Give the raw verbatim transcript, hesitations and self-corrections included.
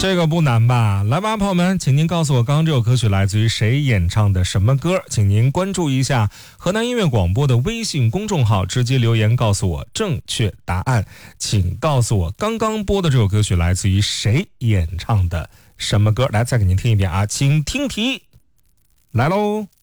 这个不难吧？来吧，朋友们，请您告诉我，刚刚这首歌曲来自于谁演唱的什么歌？请您关注一下河南音乐广播的微信公众号，直接留言告诉我正确答案。请告诉我，刚刚播的这首歌曲来自于谁演唱的什么歌？来，再给您听一遍啊，请听题，来喽。